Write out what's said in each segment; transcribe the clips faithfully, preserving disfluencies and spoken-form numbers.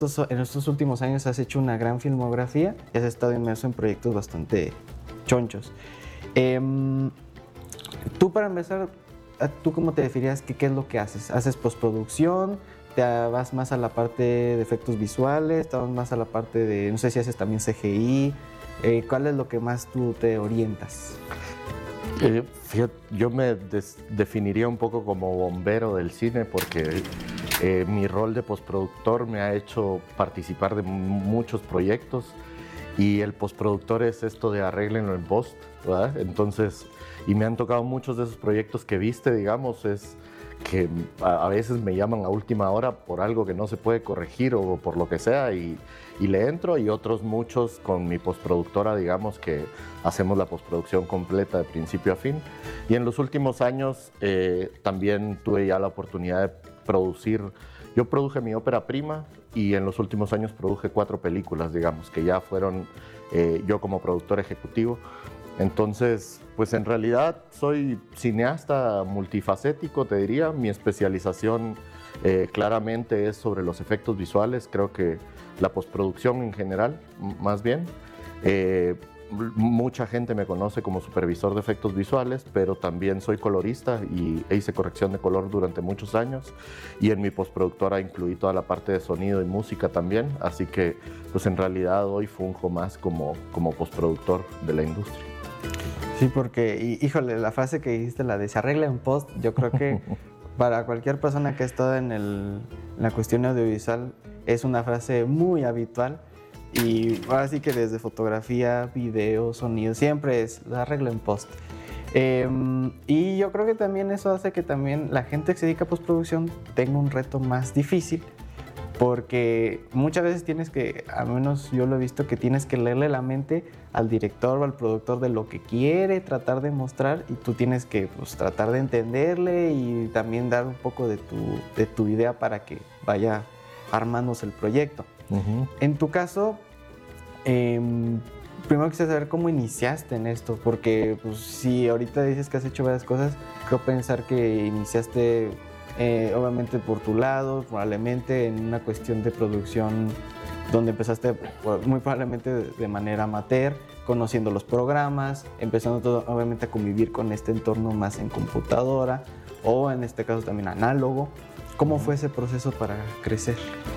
en estos últimos años has hecho una gran filmografía y has estado inmerso en proyectos bastante chonchos. Eh, tú, para empezar, ¿tú cómo te definirías que qué es lo que haces? ¿Haces postproducción? ¿Te vas más a la parte de efectos visuales? ¿Te vas más a la parte de, no sé si haces también C G I? Eh, ¿Cuál es lo que más tú te orientas? Eh, fíjate, yo me des- definiría un poco como bombero del cine porque eh, mi rol de postproductor me ha hecho participar de muchos proyectos y el postproductor es esto de arréglenlo en post, ¿verdad? Entonces, y me han tocado muchos de esos proyectos que viste, digamos, es que a, a veces me llaman a última hora por algo que no se puede corregir o por lo que sea y, y le entro, y otros muchos con mi postproductora, digamos, que hacemos la postproducción completa de principio a fin. Y en los últimos años eh, también tuve ya la oportunidad de producir. Yo produje mi ópera prima y en los últimos años produje cuatro películas, digamos, que ya fueron eh, yo como productor ejecutivo. Entonces, pues en realidad soy cineasta multifacético, te diría. Mi especialización eh, claramente es sobre los efectos visuales, creo que la postproducción en general, más bien. Eh, mucha gente me conoce como supervisor de efectos visuales, pero también soy colorista y hice corrección de color durante muchos años, y en mi postproductora incluí toda la parte de sonido y música también, así que pues en realidad hoy funjo más como, como postproductor de la industria. Sí, porque, y, híjole, la frase que dijiste, la de se arregla en post, yo creo que para cualquier persona que ha estado en, el, en la cuestión audiovisual es una frase muy habitual. Y ahora sí que desde fotografía, video, sonido, siempre es la arreglo en post. Eh, y yo creo que también eso hace que también la gente que se dedica a postproducción tenga un reto más difícil, porque muchas veces tienes que, al menos yo lo he visto, que tienes que leerle la mente al director o al productor de lo que quiere tratar de mostrar, y tú tienes que pues, tratar de entenderle y también dar un poco de tu, de tu idea para que vaya armándose el proyecto. Uh-huh. En tu caso, eh, primero quisiera saber cómo iniciaste en esto, porque pues, si ahorita dices que has hecho varias cosas, creo pensar que iniciaste eh, obviamente por tu lado, probablemente en una cuestión de producción donde empezaste muy probablemente de manera amateur, conociendo los programas, empezando todo, obviamente a convivir con este entorno más en computadora o en este caso también análogo. ¿Cómo fue ese proceso para crecer?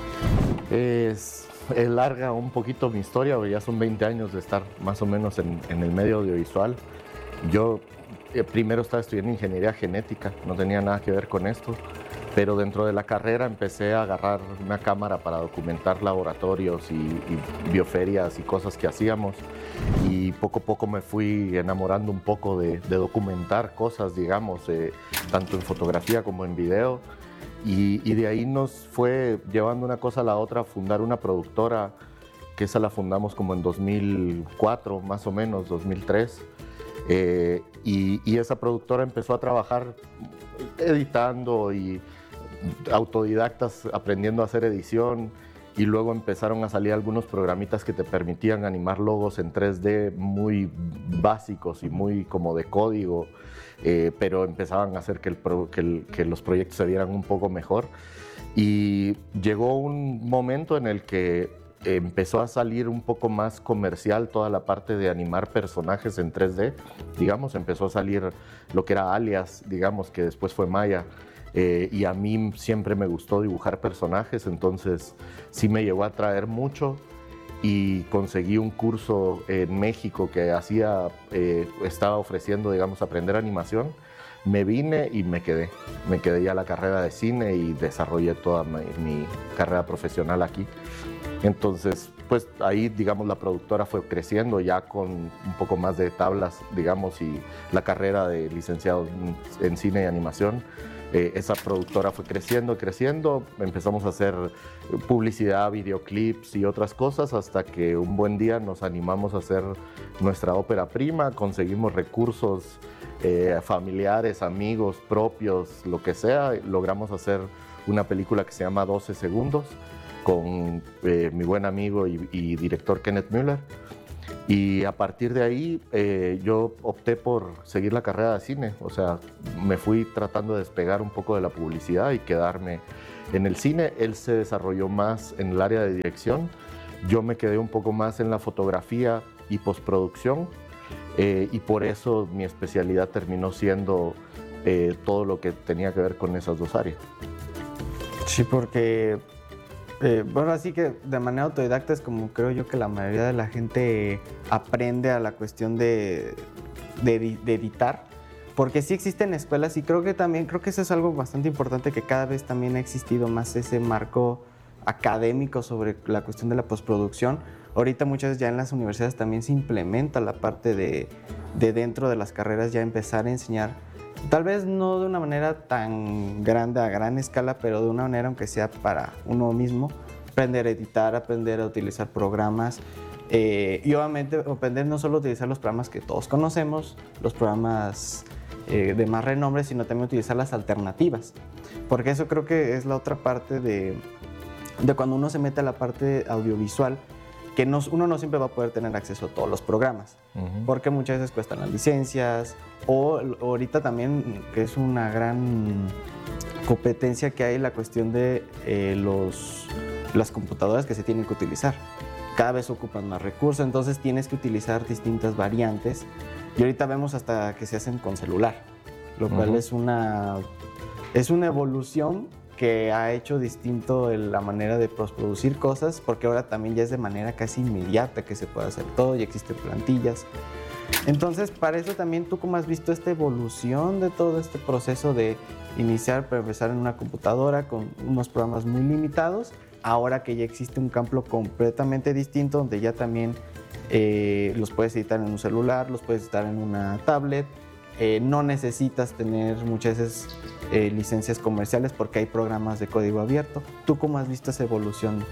Es, es larga un poquito mi historia, ya son veinte años de estar más o menos en, en el medio audiovisual. Yo eh, primero estaba estudiando ingeniería genética, no tenía nada que ver con esto, pero dentro de la carrera empecé a agarrar una cámara para documentar laboratorios y, y bioferias y cosas que hacíamos, y poco a poco me fui enamorando un poco de, de documentar cosas, digamos, eh, tanto en fotografía como en video. Y, y de ahí nos fue llevando una cosa a la otra, fundar una productora, que esa la fundamos como en dos mil cuatro, más o menos, dos mil tres. Eh, y, y esa productora empezó a trabajar editando y autodidactas aprendiendo a hacer edición, y luego empezaron a salir algunos programitas que te permitían animar logos en tres D muy básicos y muy como de código. Eh, pero empezaban a hacer que, el pro, que, el, que los proyectos se vieran un poco mejor, y llegó un momento en el que empezó a salir un poco más comercial toda la parte de animar personajes en tres D, digamos, empezó a salir lo que era Alias, digamos, que después fue Maya, eh, y a mí siempre me gustó dibujar personajes, entonces sí me llegó a atraer mucho. Y conseguí un curso en México que hacía, eh, estaba ofreciendo, digamos, aprender animación. Me vine y me quedé. Me quedé ya la carrera de cine y desarrollé toda mi, mi carrera profesional aquí. Entonces, pues ahí, digamos, la productora fue creciendo ya con un poco más de tablas, digamos, y la carrera de licenciado en cine y animación. Eh, esa productora fue creciendo, creciendo, empezamos a hacer publicidad, videoclips y otras cosas, hasta que un buen día nos animamos a hacer nuestra ópera prima, conseguimos recursos eh, familiares, amigos, propios, lo que sea, logramos hacer una película que se llama doce segundos, con eh, mi buen amigo y, y director Kenneth Müller. Y a partir de ahí eh, yo opté por seguir la carrera de cine, o sea, me fui tratando de despegar un poco de la publicidad y quedarme en el cine. Él se desarrolló más en el área de dirección, yo me quedé un poco más en la fotografía y postproducción, eh, y por eso mi especialidad terminó siendo eh, todo lo que tenía que ver con esas dos áreas. Sí, porque... Eh, bueno, así que de manera autodidacta es como creo yo que la mayoría de la gente aprende a la cuestión de, de, de editar, porque sí existen escuelas y creo que también, creo que eso es algo bastante importante, que cada vez también ha existido más ese marco académico sobre la cuestión de la postproducción. Ahorita muchas veces ya en las universidades también se implementa la parte de, de dentro de las carreras ya empezar a enseñar. Tal vez no de una manera tan grande, a gran escala, pero de una manera aunque sea para uno mismo, aprender a editar, aprender a utilizar programas eh, y obviamente aprender no solo a utilizar los programas que todos conocemos, los programas eh, de más renombre, sino también utilizar las alternativas, porque eso creo que es la otra parte de, de cuando uno se mete a la parte audiovisual, que no, uno no siempre va a poder tener acceso a todos los programas, uh-huh. porque muchas veces cuestan las licencias, o ahorita también, que es una gran competencia que hay, la cuestión de eh, los, las computadoras que se tienen que utilizar. Cada vez ocupan más recursos, entonces tienes que utilizar distintas variantes, y ahorita vemos hasta que se hacen con celular, lo uh-huh. cual es una, es una evolución que ha hecho distinto la manera de producir cosas, porque ahora también ya es de manera casi inmediata que se puede hacer todo, ya existen plantillas. Entonces, para eso también, ¿tú cómo has visto esta evolución de todo este proceso de iniciar, para empezar en una computadora con unos programas muy limitados, ahora que ya existe un campo completamente distinto, donde ya también eh, los puedes editar en un celular, los puedes editar en una tablet, eh, no necesitas tener muchas veces eh, licencias comerciales porque hay programas de código abierto. ¿Tú cómo has visto esa evolución?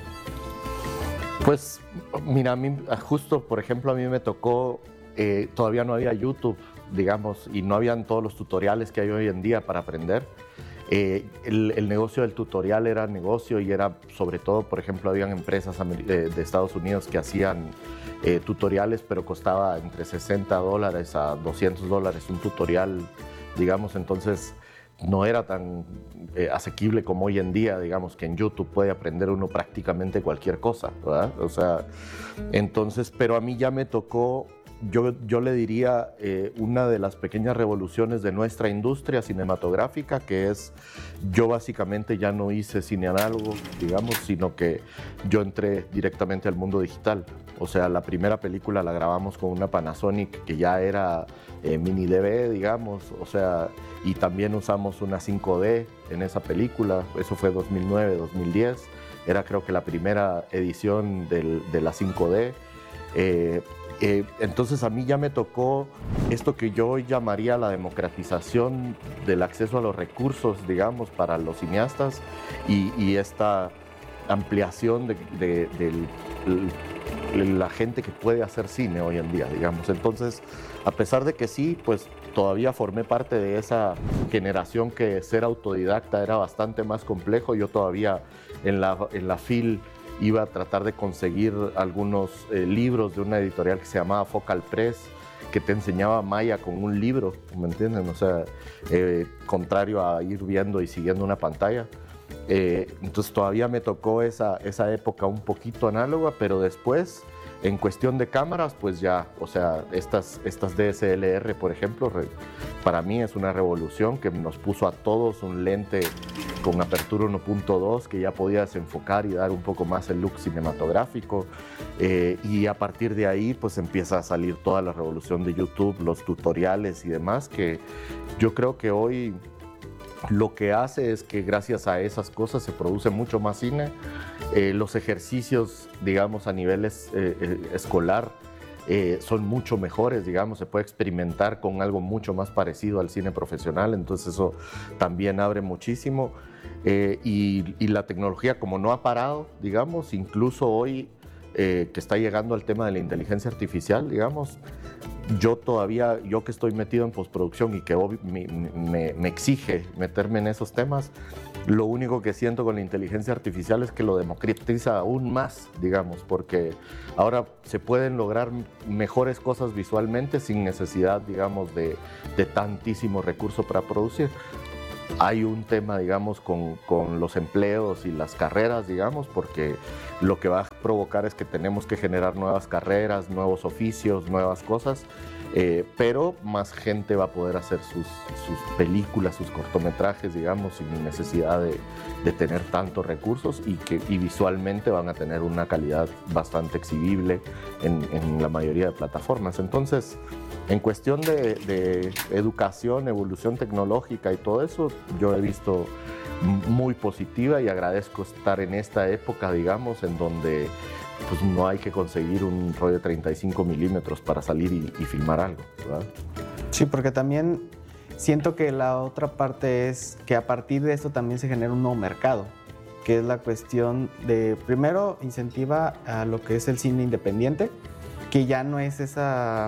Pues mira, a mí, justo por ejemplo a mí me tocó, eh, todavía no había YouTube, digamos, y no habían todos los tutoriales que hay hoy en día para aprender. Eh, el, el negocio del tutorial era negocio y era sobre todo, por ejemplo, habían empresas de, de Estados Unidos que hacían eh, tutoriales, pero costaba entre sesenta dólares a doscientos dólares un tutorial, digamos, entonces no era tan eh, asequible como hoy en día, digamos, que en YouTube puede aprender uno prácticamente cualquier cosa, ¿verdad? O sea, entonces, pero a mí ya me tocó, yo, yo le diría, eh, una de las pequeñas revoluciones de nuestra industria cinematográfica, que es, yo básicamente ya no hice cine análogo, digamos, sino que yo entré directamente al mundo digital. O sea, la primera película la grabamos con una Panasonic que ya era eh, mini D V, digamos, o sea, y también usamos una cinco D en esa película, eso fue dos mil nueve, dos mil diez, era creo que la primera edición del, de la cinco D. Eh, eh, entonces a mí ya me tocó esto que yo hoy llamaría la democratización del acceso a los recursos, digamos, para los cineastas y, y esta ampliación de, de, de, de la gente que puede hacer cine hoy en día, digamos. Entonces, a pesar de que sí, pues todavía formé parte de esa generación que ser autodidacta era bastante más complejo. Yo todavía en la, en la F I L iba a tratar de conseguir algunos eh, libros de una editorial que se llamaba Focal Press, que te enseñaba Maya con un libro, ¿me entienden? O sea, eh, contrario a ir viendo y siguiendo una pantalla. Eh, entonces todavía me tocó esa, esa época un poquito análoga, pero después, en cuestión de cámaras, pues ya, o sea, estas, estas D S L R, por ejemplo, re, para mí es una revolución que nos puso a todos un lente con apertura uno punto dos que ya podía desenfocar y dar un poco más el look cinematográfico, eh, y a partir de ahí pues empieza a salir toda la revolución de YouTube, los tutoriales y demás, que yo creo que hoy lo que hace es que gracias a esas cosas se produce mucho más cine. Eh, los ejercicios, digamos, a nivel es, eh, eh, escolar eh, son mucho mejores, digamos, se puede experimentar con algo mucho más parecido al cine profesional, entonces eso también abre muchísimo. Eh, y, y la tecnología, como no ha parado, digamos, incluso hoy eh, que está llegando al tema de la inteligencia artificial, digamos, yo todavía, yo que estoy metido en postproducción y que me, me, me exige meterme en esos temas, Lo único que siento con la inteligencia artificial es que lo democratiza aún más, digamos, porque ahora se pueden lograr mejores cosas visualmente sin necesidad, digamos, de, de tantísimo recurso para producir. Hay un tema, digamos, con, con los empleos y las carreras, digamos, porque lo que va a provocar es que tenemos que generar nuevas carreras, nuevos oficios, nuevas cosas, eh, pero más gente va a poder hacer sus, sus películas, sus cortometrajes, digamos, sin necesidad de, de tener tantos recursos y que y visualmente van a tener una calidad bastante exhibible en, en la mayoría de plataformas. Entonces, en cuestión de, de educación, evolución tecnológica y todo eso, yo he visto muy positiva y agradezco estar en esta época, digamos, en donde pues, no hay que conseguir un rollo de treinta y cinco milímetros para salir y, y filmar algo, ¿verdad? Sí, porque también siento que la otra parte es que a partir de esto también se genera un nuevo mercado, que es la cuestión de, primero, incentiva a lo que es el cine independiente, que ya no es esa...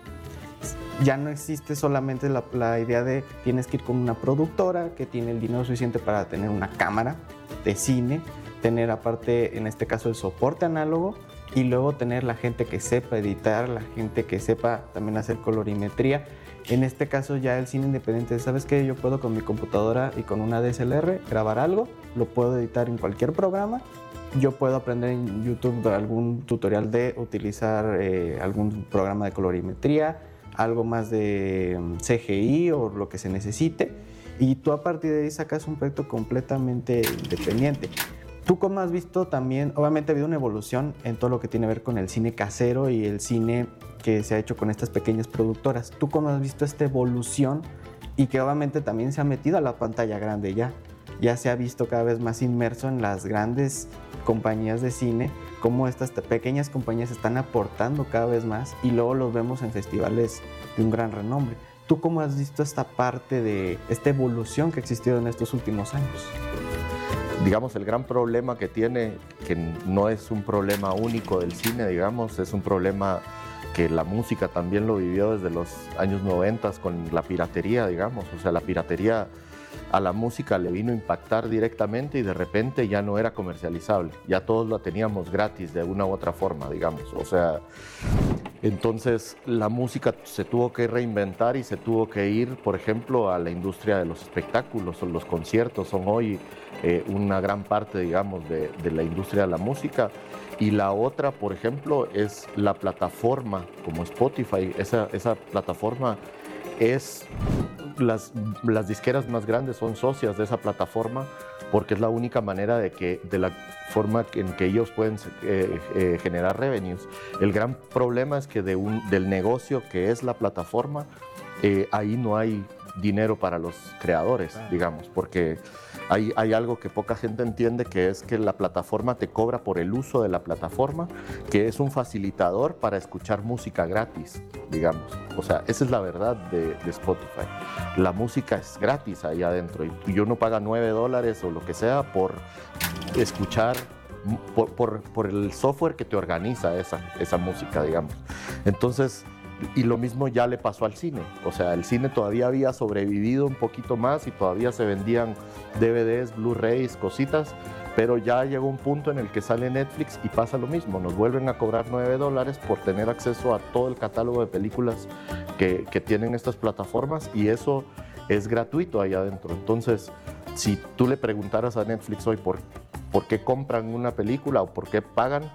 Ya no existe solamente la, la idea de tienes que ir con una productora que tiene el dinero suficiente para tener una cámara de cine, tener aparte, en este caso, el soporte análogo y luego tener la gente que sepa editar, la gente que sepa también hacer colorimetría. En este caso ya el cine independiente, ¿sabes qué? Yo puedo con mi computadora y con una D S L R grabar algo, lo puedo editar en cualquier programa. Yo puedo aprender en YouTube algún tutorial de utilizar eh, algún programa de colorimetría, algo más de C G I o lo que se necesite, y tú a partir de ahí sacas un proyecto completamente independiente. ¿Tú cómo has visto también? Obviamente ha habido una evolución en todo lo que tiene que ver con el cine casero y el cine que se ha hecho con estas pequeñas productoras. ¿Tú cómo has visto esta evolución y que obviamente también se ha metido a la pantalla grande ya? Ya se ha visto cada vez más inmerso en las grandes compañías de cine, cómo estas pequeñas compañías están aportando cada vez más y luego los vemos en festivales de un gran renombre. ¿Tú cómo has visto esta parte de esta evolución que ha existido en estos últimos años? Digamos, el gran problema que tiene, que no es un problema único del cine, digamos, es un problema que la música también lo vivió desde los años noventa con la piratería, digamos. O sea, la piratería a la música le vino a impactar directamente y de repente ya no era comercializable. Ya todos la teníamos gratis de una u otra forma, digamos. O sea, entonces la música se tuvo que reinventar y se tuvo que ir, por ejemplo, a la industria de los espectáculos o los conciertos. Son hoy eh, una gran parte, digamos, de, de la industria de la música. Y la otra, por ejemplo, es la plataforma como Spotify. Esa, esa plataforma es... Las, las disqueras más grandes son socias de esa plataforma porque es la única manera de que, de la forma en que ellos pueden eh, eh, generar revenues. El gran problema es que de un, del negocio que es la plataforma, eh, ahí no hay dinero para los creadores, digamos, porque hay, hay algo que poca gente entiende, que es que la plataforma te cobra por el uso de la plataforma, que es un facilitador para escuchar música gratis, digamos. O sea, esa es la verdad de, de Spotify. La música es gratis ahí adentro y uno paga nueve dólares o lo que sea por escuchar, por, por, por el software que te organiza esa, esa música, digamos. Entonces, y lo mismo ya le pasó al cine. O sea, el cine todavía había sobrevivido un poquito más y todavía se vendían D V Ds, Blu-rays, cositas, pero ya llegó un punto en el que sale Netflix y pasa lo mismo. Nos vuelven a cobrar nueve dólares por tener acceso a todo el catálogo de películas que, que tienen estas plataformas y eso es gratuito ahí adentro. Entonces, si tú le preguntaras a Netflix hoy por, por qué compran una película o por qué pagan,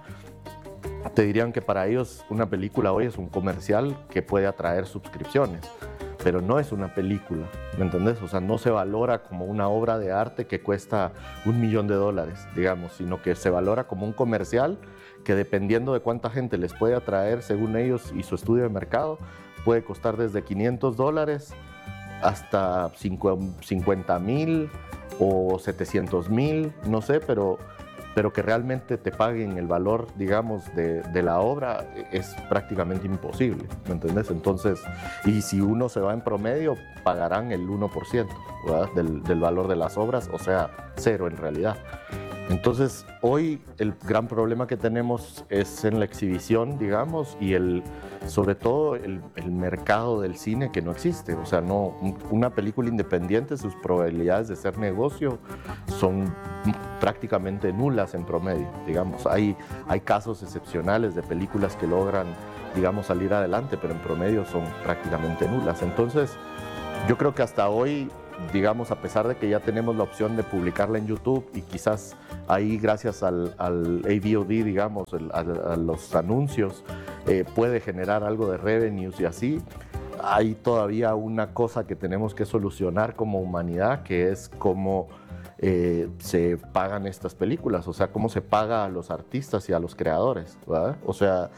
te dirían que para ellos una película hoy es un comercial que puede atraer suscripciones, pero no es una película, ¿me entendés? O sea, no se valora como una obra de arte que cuesta un millón de dólares, digamos, sino que se valora como un comercial que dependiendo de cuánta gente les puede atraer, según ellos y su estudio de mercado, puede costar desde quinientos dólares hasta cincuenta mil o setecientos mil, no sé, pero... pero que realmente te paguen el valor, digamos, de, de la obra es prácticamente imposible, ¿me entendés? Entonces, y si uno se va en promedio, pagarán el uno por ciento, ¿verdad? Del, del valor de las obras, o sea, cero en realidad. Entonces, hoy el gran problema que tenemos es en la exhibición, digamos, y el, sobre todo el, el mercado del cine que no existe. O sea, no, una película independiente, sus probabilidades de ser negocio son prácticamente nulas en promedio, digamos. Hay, hay casos excepcionales de películas que logran, digamos, salir adelante, pero en promedio son prácticamente nulas. Entonces, yo creo que hasta hoy, digamos, a pesar de que ya tenemos la opción de publicarla en YouTube y quizás ahí gracias al, al A V O D, digamos, el, a, a los anuncios, eh, puede generar algo de revenues y así, hay todavía una cosa que tenemos que solucionar como humanidad, que es cómo eh, se pagan estas películas, o sea, cómo se paga a los artistas y a los creadores, ¿verdad? O sea,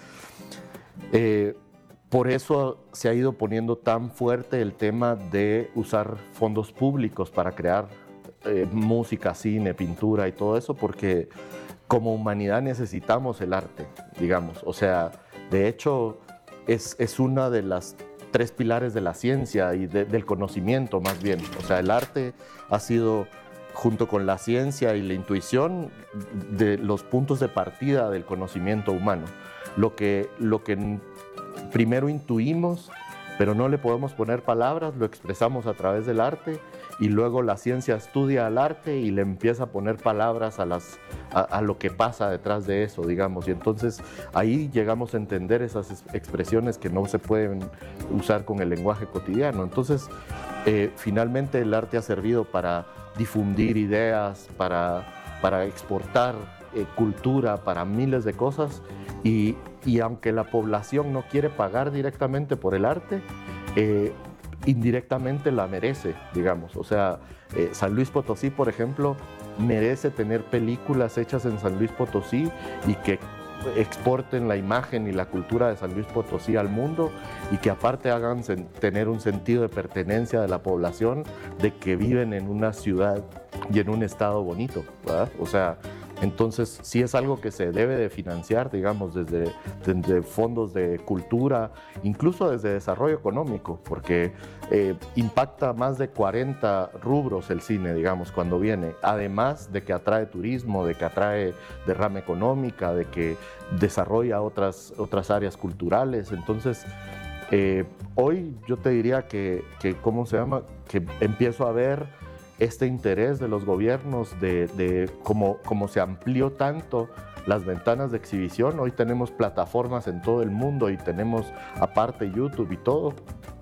eh, por eso se ha ido poniendo tan fuerte el tema de usar fondos públicos para crear eh, música, cine, pintura y todo eso, porque como humanidad necesitamos el arte, digamos. O sea, de hecho, es, es una de las tres pilares de la ciencia y de, del conocimiento, más bien. O sea, el arte ha sido, junto con la ciencia y la intuición, de los puntos de partida del conocimiento humano. Lo que, lo que primero intuimos, pero no le podemos poner palabras, lo expresamos a través del arte, y luego la ciencia estudia al arte y le empieza a poner palabras a, las, a, a lo que pasa detrás de eso, digamos. Y entonces ahí llegamos a entender esas expresiones que no se pueden usar con el lenguaje cotidiano. Entonces, eh, finalmente el arte ha servido para difundir ideas, para, para exportar eh, cultura, para miles de cosas. Y, y aunque la población no quiere pagar directamente por el arte, eh, indirectamente la merece, digamos. O sea, eh, San Luis Potosí, por ejemplo, merece tener películas hechas en San Luis Potosí y que exporten la imagen y la cultura de San Luis Potosí al mundo, y que aparte hagan tener un sentido de pertenencia de la población, de que viven en una ciudad y en un estado bonito, ¿verdad? O sea, entonces sí es algo que se debe de financiar, digamos, desde, desde fondos de cultura, incluso desde desarrollo económico, porque eh, impacta más de cuarenta rubros el cine, digamos, cuando viene, además de que atrae turismo, de que atrae derrama económica, de que desarrolla otras, otras áreas culturales. Entonces, eh, hoy yo te diría que, que, ¿cómo se llama?, que empiezo a ver este interés de los gobiernos de, de cómo, cómo se amplió tanto las ventanas de exhibición. Hoy tenemos plataformas en todo el mundo y tenemos aparte YouTube y todo.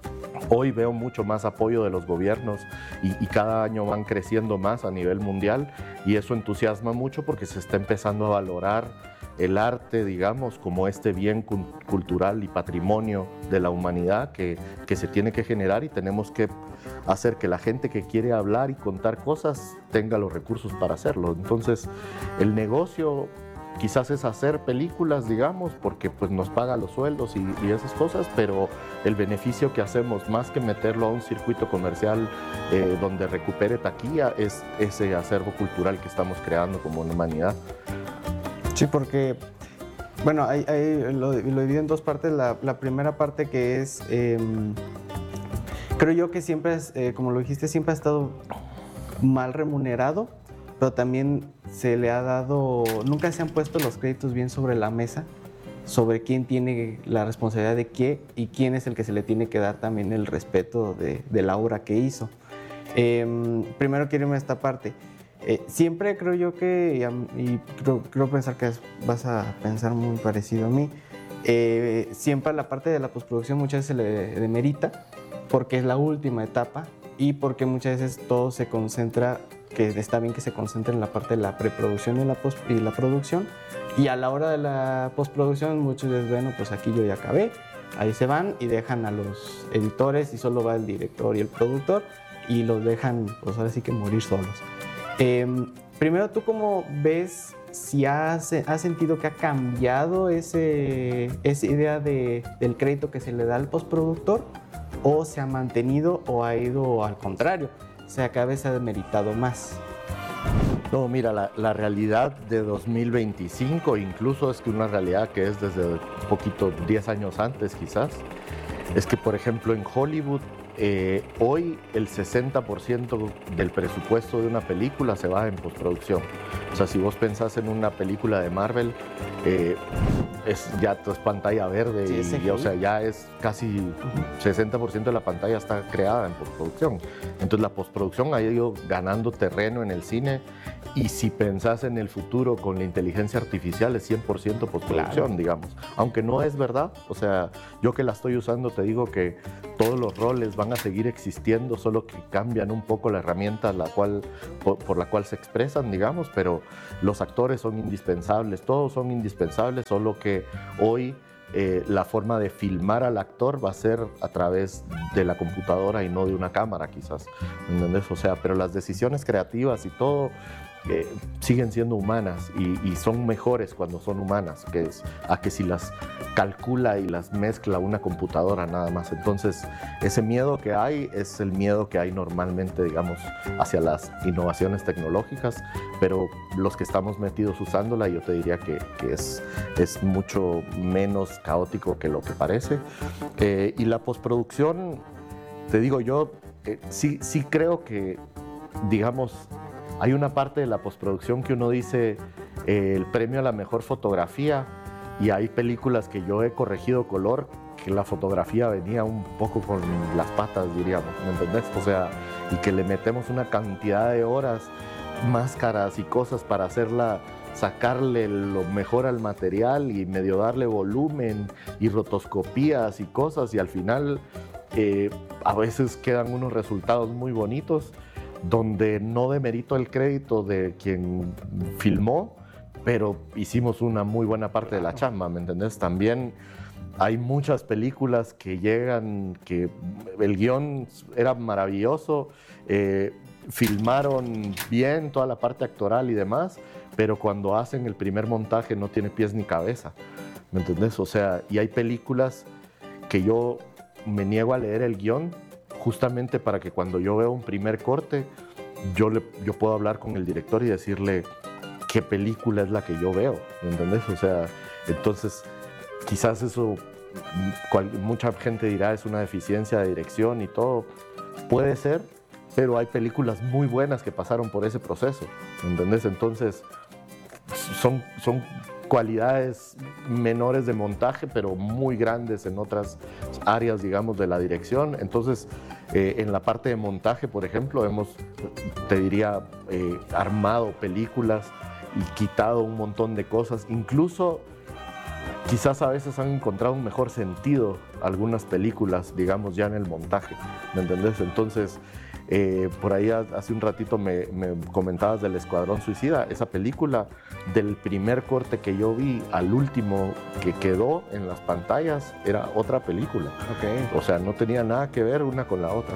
Hoy veo mucho más apoyo de los gobiernos y, y cada año van creciendo más a nivel mundial, y eso entusiasma mucho porque se está empezando a valorar el arte, digamos, como este bien cultural y patrimonio de la humanidad que, que se tiene que generar, y tenemos que hacer que la gente que quiere hablar y contar cosas tenga los recursos para hacerlo. Entonces, el negocio quizás es hacer películas, digamos, porque pues nos paga los sueldos y, y esas cosas, pero el beneficio que hacemos, más que meterlo a un circuito comercial eh, donde recupere taquilla, es ese acervo cultural que estamos creando como humanidad. Sí, porque, bueno, hay, hay, lo, lo divido en dos partes. La, la primera parte que es, eh, creo yo que siempre, es, eh, como lo dijiste, siempre ha estado mal remunerado, pero también se le ha dado, nunca se han puesto los créditos bien sobre la mesa, sobre quién tiene la responsabilidad de qué y quién es el que se le tiene que dar también el respeto de, de la obra que hizo. Eh, primero quiero irme a esta parte. Eh, siempre creo yo que, y, y creo, creo pensar que es, vas a pensar muy parecido a mí, eh, siempre la parte de la postproducción muchas veces se le demerita porque es la última etapa y porque muchas veces todo se concentra, que está bien que se concentre en la parte de la preproducción y la, post, y la producción, y a la hora de la postproducción muchos dicen, bueno, pues aquí yo ya acabé, ahí se van y dejan a los editores y solo va el director y el productor y los dejan, pues ahora sí que morir solos. Eh, primero, ¿tú cómo ves si has, has sentido que ha cambiado ese, esa idea de, del crédito que se le da al postproductor, o se ha mantenido o ha ido al contrario, o sea, cada vez se ha demeritado más? No, mira, la, la realidad de dos mil veinticinco, incluso es que una realidad que es desde un poquito, diez años antes quizás, es que, por ejemplo, en Hollywood eh, hoy el sesenta por ciento del presupuesto de una película se va en postproducción. O sea, si vos pensás en una película de Marvel, eh, es, ya es pantalla verde, sí, y, sí, y, o sea, ya es casi sesenta por ciento de la pantalla está creada en postproducción. Entonces la postproducción ha ido ganando terreno en el cine, y si pensás en el futuro con la inteligencia artificial es cien por ciento postproducción, claro, digamos. Aunque no es verdad, o sea, yo que la estoy usando te digo que todos los roles van a seguir existiendo, solo que cambian un poco la herramienta la cual, por, por la cual se expresan, digamos, pero los actores son indispensables, todos son indispensables, solo que hoy eh, la forma de filmar al actor va a ser a través de la computadora y no de una cámara, quizás, ¿entendés? O sea, pero las decisiones creativas y todo Eh, siguen siendo humanas, y, y son mejores cuando son humanas que es, a que si las calcula y las mezcla una computadora nada más. Entonces ese miedo que hay es el miedo que hay normalmente, digamos, hacia las innovaciones tecnológicas, pero los que estamos metidos usándola, yo te diría que, que es, es mucho menos caótico que lo que parece. Eh, y la postproducción, te digo yo, eh, sí, sí creo que, digamos, hay una parte de la postproducción que uno dice eh, el premio a la mejor fotografía, y hay películas que yo he corregido color que la fotografía venía un poco con las patas, diríamos, ¿me entendés? O sea, y que le metemos una cantidad de horas, máscaras y cosas para hacerla, sacarle lo mejor al material y medio darle volumen y rotoscopías y cosas, y al final eh, a veces quedan unos resultados muy bonitos, donde no demerito el crédito de quien filmó, pero hicimos una muy buena parte de la chamba, ¿me entendés? También hay muchas películas que llegan, que el guión era maravilloso, eh, filmaron bien toda la parte actoral y demás, pero cuando hacen el primer montaje no tiene pies ni cabeza, ¿me entendés? O sea, y hay películas que yo me niego a leer el guión, justamente para que cuando yo veo un primer corte, yo, le, yo puedo hablar con el director y decirle qué película es la que yo veo, ¿me entendés? O sea, entonces quizás eso, cual, mucha gente dirá es una deficiencia de dirección y todo, puede ser, pero hay películas muy buenas que pasaron por ese proceso, ¿me entendés? Entonces son, son cualidades menores de montaje, pero muy grandes en otras áreas, digamos, de la dirección. Entonces, eh, en la parte de montaje, por ejemplo, hemos, te diría, eh, armado películas y quitado un montón de cosas. Incluso, quizás a veces han encontrado un mejor sentido algunas películas, digamos, ya en el montaje, ¿me entendés? Entonces, Eh, por ahí hace un ratito me, me comentabas del Escuadrón Suicida. Esa película, del primer corte que yo vi al último que quedó en las pantallas, era otra película. Okay. O sea, no tenía nada que ver una con la otra.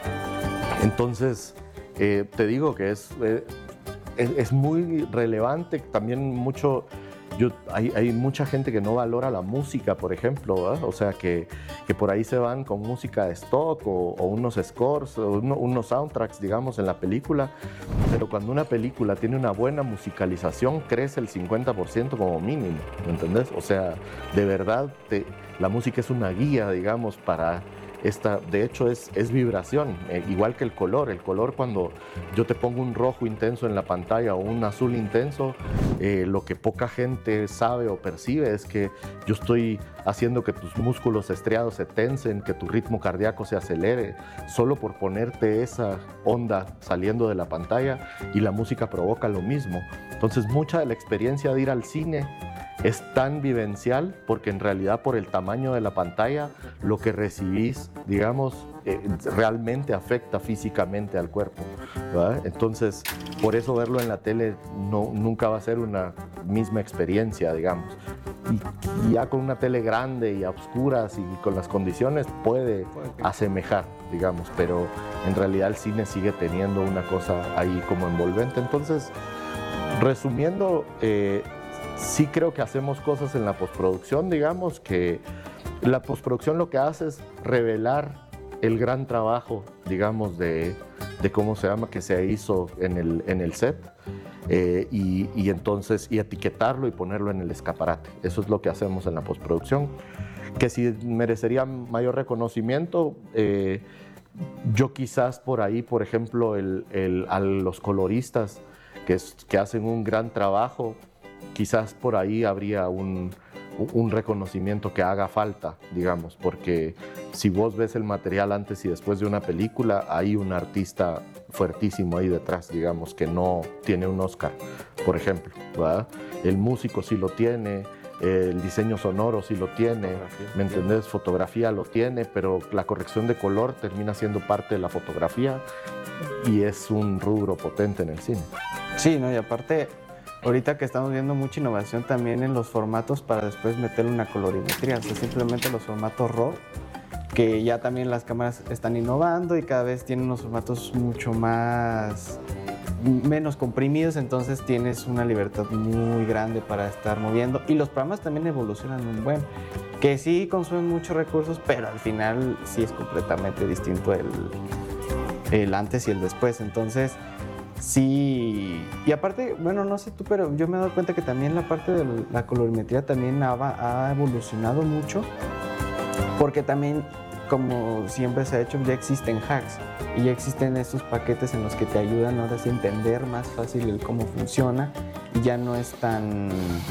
Entonces, eh, te digo que es, eh, es, es muy relevante también mucho. Yo, hay, hay mucha gente que no valora la música, por ejemplo, ¿verdad? O sea, que, que por ahí se van con música de stock o, o unos scores, o uno, unos soundtracks, digamos, en la película. Pero cuando una película tiene una buena musicalización, crece el cincuenta por ciento como mínimo, ¿me entendés? O sea, de verdad, te, la música es una guía, digamos, para esta, de hecho es, es vibración, eh, igual que el color. El color, cuando yo te pongo un rojo intenso en la pantalla o un azul intenso, eh, lo que poca gente sabe o percibe es que yo estoy haciendo que tus músculos estriados se tensen, que tu ritmo cardíaco se acelere, solo por ponerte esa onda saliendo de la pantalla, y la música provoca lo mismo. Entonces, mucha de la experiencia de ir al cine es tan vivencial porque en realidad, por el tamaño de la pantalla, lo que recibís, digamos, eh, realmente afecta físicamente al cuerpo, ¿verdad? Entonces, por eso verlo en la tele no, nunca va a ser una misma experiencia, digamos. Y, y ya con una tele grande y a oscuras y con las condiciones puede asemejar, digamos, pero en realidad el cine sigue teniendo una cosa ahí como envolvente. Entonces, resumiendo, eh, sí creo que hacemos cosas en la postproducción, digamos, que la postproducción lo que hace es revelar el gran trabajo, digamos, de, de cómo se llama, que se hizo en el, en el set, eh, y, y entonces, y etiquetarlo y ponerlo en el escaparate. Eso es lo que hacemos en la postproducción, que si merecería mayor reconocimiento, eh, yo quizás por ahí, por ejemplo, el, el, a los coloristas que, es, que hacen un gran trabajo, quizás por ahí habría un, un reconocimiento que haga falta, digamos, porque si vos ves el material antes y después de una película, hay un artista fuertísimo ahí detrás, digamos, que no tiene un Oscar, por ejemplo, ¿verdad? El músico sí lo tiene, el diseño sonoro sí lo tiene, ¿me entendés? Fotografía lo tiene, pero la corrección de color termina siendo parte de la fotografía y es un rubro potente en el cine. Sí, ¿no? Y aparte, ahorita que estamos viendo mucha innovación también en los formatos para después meterle una colorimetría, o sea, simplemente los formatos RAW, que ya también las cámaras están innovando y cada vez tienen unos formatos mucho más, menos comprimidos, entonces tienes una libertad muy grande para estar moviendo y los programas también evolucionan un buen, que sí consumen muchos recursos, pero al final sí es completamente distinto el, el antes y el después, entonces sí, y aparte, bueno, no sé tú, pero yo me he dado cuenta que también la parte de la colorimetría también ha, ha evolucionado mucho, porque también, como siempre se ha hecho, ya existen hacks y ya existen estos paquetes en los que te ayudan ahora sí a entender más fácil el cómo funciona y ya no es tan,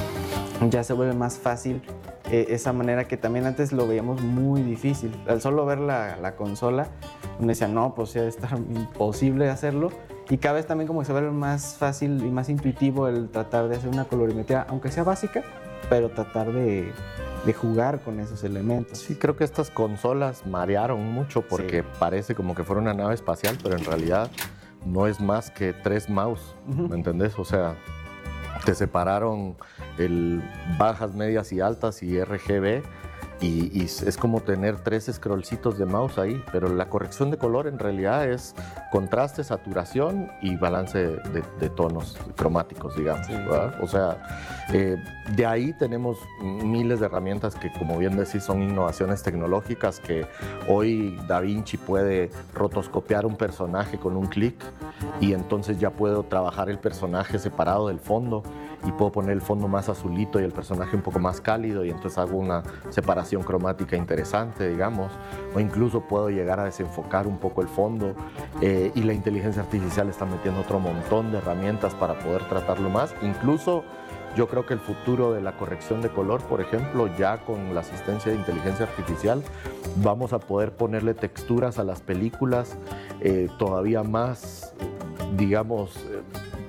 ya se vuelve más fácil eh, esa manera que también antes lo veíamos muy difícil. Al solo ver la, la consola, uno decía, no, pues ya está imposible hacerlo. Y cada vez también como que se vuelve más fácil y más intuitivo el tratar de hacer una colorimetría, aunque sea básica, pero tratar de, de jugar con esos elementos. Sí, creo que estas consolas marearon mucho porque sí, parece como que fuera una nave espacial, pero en realidad no es más que tres mouse, uh-huh. ¿Me entendés? O sea, te separaron el bajas, medias y altas y R G B. Y, y es como tener tres scrollcitos de mouse ahí, pero la corrección de color en realidad es contraste, saturación y balance de, de tonos cromáticos, digamos, sí, ¿verdad? O sea, eh, de ahí tenemos miles de herramientas que, como bien decís, son innovaciones tecnológicas que hoy DaVinci puede rotoscopiar un personaje con un clic y entonces ya puedo trabajar el personaje separado del fondo y puedo poner el fondo más azulito y el personaje un poco más cálido y entonces hago una separación cromática interesante, digamos, o incluso puedo llegar a desenfocar un poco el fondo eh, y la inteligencia artificial está metiendo otro montón de herramientas para poder tratarlo más. Incluso yo creo que el futuro de la corrección de color, por ejemplo, ya con la asistencia de inteligencia artificial, vamos a poder ponerle texturas a las películas eh, todavía más, digamos, eh,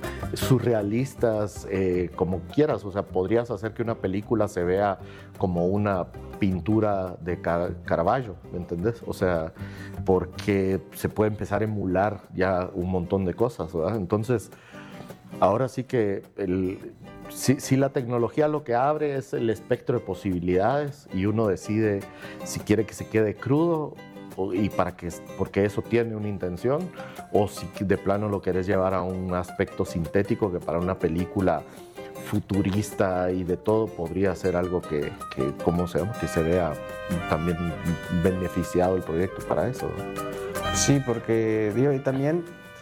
surrealistas, eh, como quieras. O sea, podrías hacer que una película se vea como una pintura de Car Caravaggio, ¿me entendés? O sea, porque se puede empezar a emular ya un montón de cosas, ¿verdad? Entonces, ahora sí que el, si, si la tecnología lo que abre es el espectro de posibilidades y uno decide si quiere que se quede crudo y para que, porque eso tiene una intención, o si de plano lo querés llevar a un aspecto sintético que para una película futurista y de todo podría ser algo que, que, ¿cómo se llama? Que se vea también beneficiado el proyecto para eso, ¿no? Sí, porque digo, y también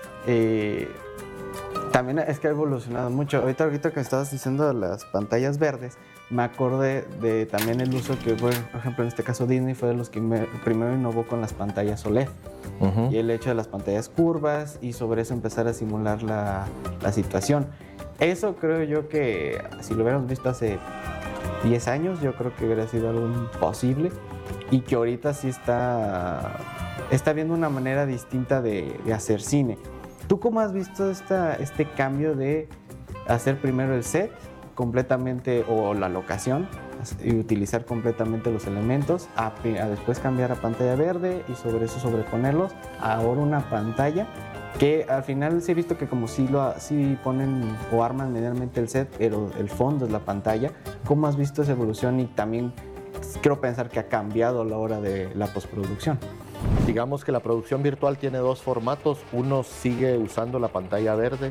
eh, también es que ha evolucionado mucho. Ahorita, ahorita que estabas diciendo de las pantallas verdes, me acordé de también el uso que fue, por ejemplo, en este caso Disney fue de los que me, primero innovó con las pantallas O L E D. Uh-huh. Y el hecho de las pantallas curvas y sobre eso empezar a simular la, la situación. Eso creo yo que si lo hubiéramos visto hace diez años, yo creo que hubiera sido algo imposible y que ahorita sí está, está viendo una manera distinta de, de hacer cine. ¿Tú cómo has visto esta, este cambio de hacer primero el set completamente o la locación y utilizar completamente los elementos, a, a después cambiar a pantalla verde y sobre eso sobreponerlos, ahora una pantalla que al final sí he visto que como si lo sí ponen o arman medianamente el set, pero el fondo es la pantalla. ¿Cómo has visto esa evolución? Y también quiero pensar que ha cambiado a la hora de la postproducción. Digamos que la producción virtual tiene dos formatos. Uno sigue usando la pantalla verde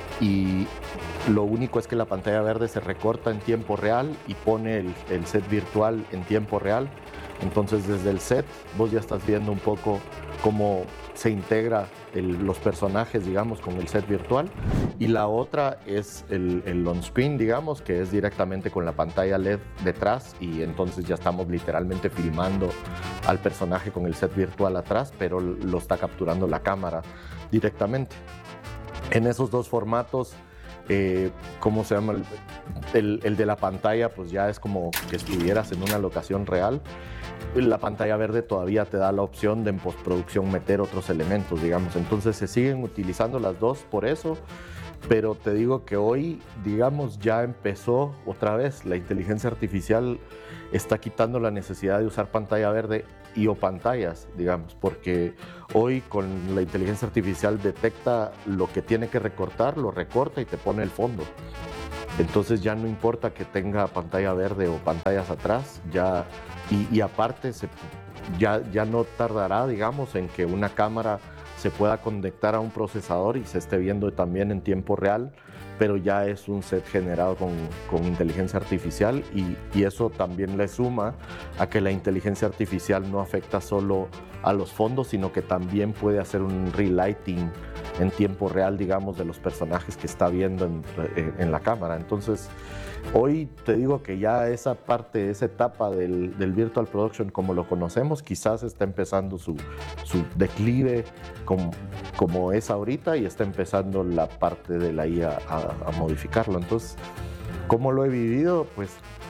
y lo único es que la pantalla verde se recorta en tiempo real y pone el, el set virtual en tiempo real. Entonces desde el set vos ya estás viendo un poco cómo se integra el, los personajes, digamos, con el set virtual. Y la otra es el, el on-screen, digamos, que es directamente con la pantalla L E D detrás y entonces ya estamos literalmente filmando al personaje con el set virtual atrás, pero lo está capturando la cámara directamente. En esos dos formatos, eh, ¿cómo se llama? El, el de la pantalla, pues ya es como que estuvieras en una locación real. La pantalla verde todavía te da la opción de en postproducción meter otros elementos, digamos. Entonces se siguen utilizando las dos por eso. Pero te digo que hoy, digamos, ya empezó otra vez. La inteligencia artificial está quitando la necesidad de usar pantalla verde y o pantallas, digamos, porque hoy con la inteligencia artificial detecta lo que tiene que recortar, lo recorta y te pone el fondo. Entonces ya no importa que tenga pantalla verde o pantallas atrás, ya, y, y aparte se, ya, ya no tardará, digamos, en que una cámara se pueda conectar a un procesador y se esté viendo también en tiempo real, pero ya es un set generado con, con inteligencia artificial y, y eso también le suma a que la inteligencia artificial no afecta solo a los fondos, sino que también puede hacer un relighting en tiempo real, digamos, de los personajes que está viendo en, en la cámara. Entonces, hoy te digo que ya esa parte, esa etapa del, del Virtual Production como lo conocemos, quizás está empezando su, su declive como, como es ahorita y está empezando la parte de la I A a, a modificarlo. Entonces, ¿cómo lo he vivido? Pues